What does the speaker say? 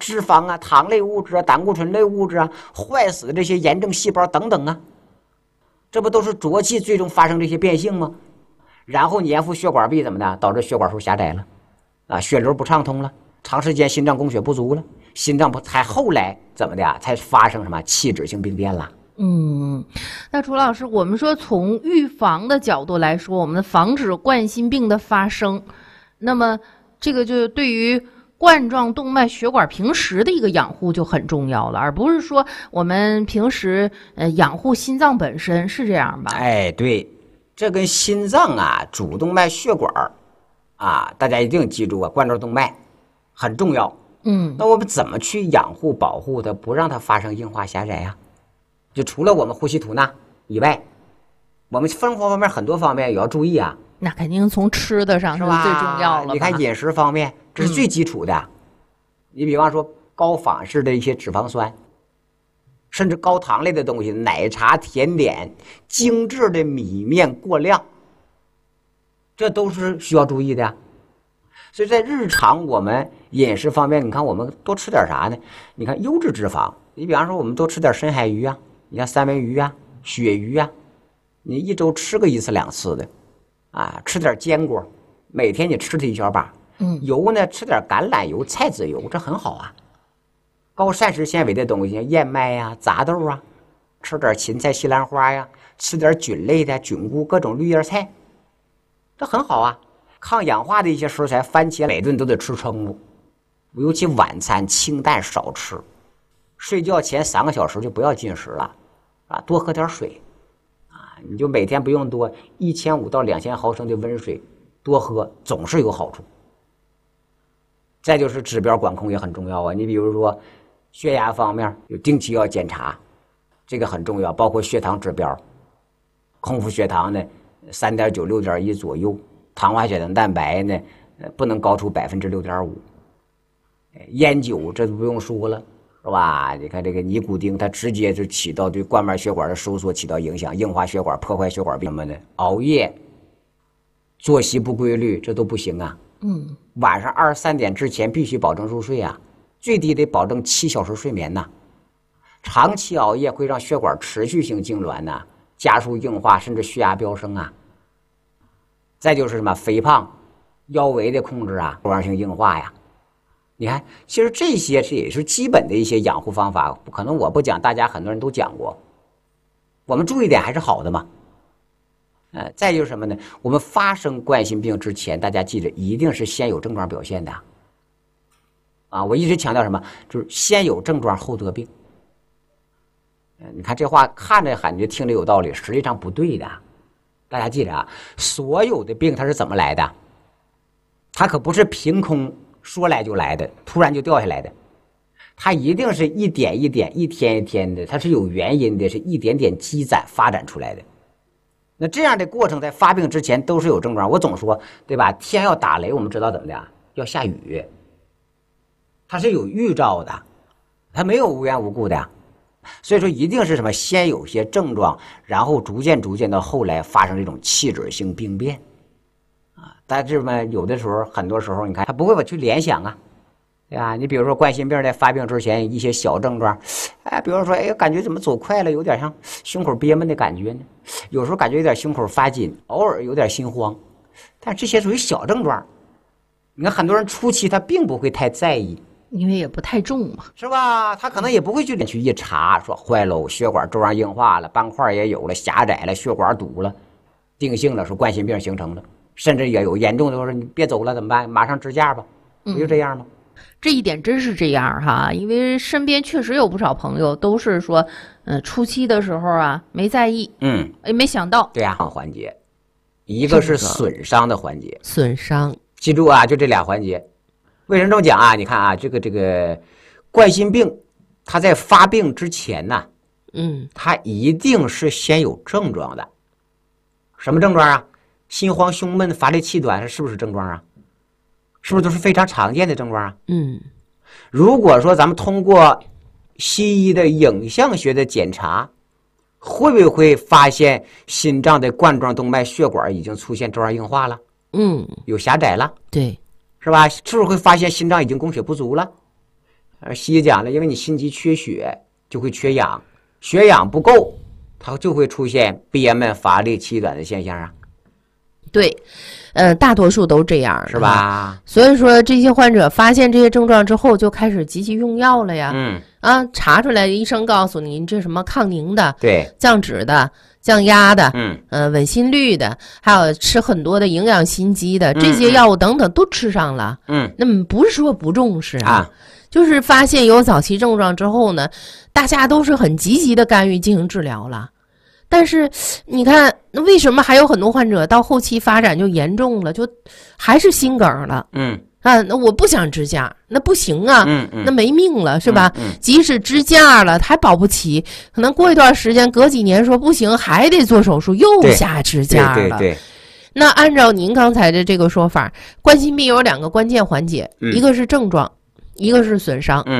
脂肪啊、糖类物质啊、胆固醇类物质啊、坏死的这些炎症细胞等等啊，这不都是浊气最终发生这些变性吗？然后粘附血管壁怎么的，导致血管束狭窄了啊，血流不畅通了，长时间心脏供血不足了，心脏不才后来怎么的啊，才发生什么器质性病变了。 那楚老师，我们说从预防的角度来说，我们防止冠心病的发生，那么这个就对于冠状动脉血管平时的一个养护就很重要了，而不是说我们平时养护心脏本身，是这样吧？ 哎，对，这跟心脏啊、主动脉血管啊，大家一定记住啊，冠状动脉很重要。那我们怎么去养护保护它，不让它发生硬化狭窄呀？就除了我们呼吸吐纳以外，我们生活方面很多方面也要注意啊。 那肯定从吃的上是最重要了吧。 你看饮食方面，这是最基础的。你比方说高仿式的一些脂肪酸，甚至高糖类的东西，奶茶、甜点、精致的米面过量，这都是需要注意的呀。所以在日常我们饮食方面，你看我们多吃点啥呢？你看优质脂肪，你比方说我们多吃点深海鱼啊，你像三文鱼啊、鳕鱼啊，你一周吃个1次2次的啊，吃点坚果，每天你吃它1小把。油呢，吃点橄榄油、菜籽油，这很好啊。高膳食纤维的东西，像燕麦呀、杂豆啊，吃点芹菜、西兰花呀，吃点菌类的菌菇、各种绿叶菜，这很好啊。抗氧化的一些食材，番茄每顿都得吃撑住，尤其晚餐清淡少吃，睡觉前3个小时就不要进食了啊，多喝点水啊，你就每天不用多，1500到2000毫升的温水，多喝总是有好处。再就是指标管控也很重要啊，你比如说血压方面有定期要检查，这个很重要，包括血糖指标，空腹血糖呢3.9、6.1左右，糖化血糖蛋白呢不能高出6.5%。烟酒这不用说了，是吧？你看这个尼古丁，它直接就起到对冠脉血管的收缩起到影响，硬化血管、破坏血管病什么的。熬夜、作息不规律，这都不行啊。晚上23点之前必须保证入睡啊，最低得保证7小时睡眠呐。长期熬夜会让血管持续性痉挛呐，加速硬化，甚至血压飙升啊。再就是什么肥胖、腰围的控制啊，多样性硬化呀。你看，其实这些也是基本的一些养护方法，可能我不讲，大家很多人都讲过。我们注意点还是好的嘛。再就是什么呢？我们发生冠心病之前，大家记着一定是先有症状表现的啊！我一直强调什么？就是先有症状后得病。你看这话看着感觉听着有道理，实际上不对的。大家记着啊，所有的病它是怎么来的？它可不是凭空说来就来的，突然就掉下来的。它一定是一点一点、一天一天的，它是有原因的，是一点点积攒发展出来的。那这样的过程在发病之前都是有症状。我总说，对吧？天要打雷，我们知道怎么的，要下雨，它是有预兆的，它没有无缘无故的。所以说，一定是什么？先有些症状，然后逐渐到后来发生这种器质性病变啊。但是嘛，有的时候，很多时候，你看他不会去联想啊，对吧？你比如说冠心病在发病之前一些小症状，比如说，感觉怎么走快了，有点像胸口憋闷的感觉呢。有时候感觉有点胸口发紧，偶尔有点心慌，但这些属于小症状。你看很多人初期他并不会太在意， 因为也不太重嘛， 是吧？他可能也不会去一查，说坏喽，血管粥样硬化了，斑块也有了，狭窄了，血管堵了，定性了，说冠心病形成了，甚至也有严重的说你别走了怎么办？马上支架吧，不就这样吗？ 这一点真是这样哈，因为身边确实有不少朋友都是说，初期的时候啊没在意，也没想到。 对呀，环节，一个是损伤的环节， 损伤， 记住啊，就这俩环节。为什么这么讲啊？你看啊，这个冠心病，它在发病之前呢，它一定是先有症状的。什么症状啊？心慌、胸闷、乏力、气短，是不是症状啊？是不是都是非常常见的症状啊？如果说咱们通过西医的影像学的检查，会不会发现心脏的冠状动脉血管已经出现粥样硬化了？有狭窄了？ 对， 是吧？是不是会发现心脏已经供血不足了？ 西医讲了，因为你心肌缺血就会缺氧，血氧不够，它就会出现憋闷、乏力、气短的现象啊。 对，大多数都这样， 是吧？ 所以说这些患者发现这些症状之后，就开始积极用药了呀。查出来，医生告诉你，这什么抗凝的， 对， 降脂的、降压的，稳心率的，还有吃很多的营养心肌的，这些药物等等都吃上了。那么不是说不重视啊，就是发现有早期症状之后呢，大家都是很积极的干预进行治疗了。但是你看，那为什么还有很多患者到后期发展就严重了，就还是心梗了？那我不想支架，那不行啊，那没命了，是吧？即使支架了，还保不齐，可能过一段时间，隔几年说不行，还得做手术，又下支架了。 对。 那按照您刚才的这个说法，冠心病有2个关键环节，一个是症状，一个是损伤。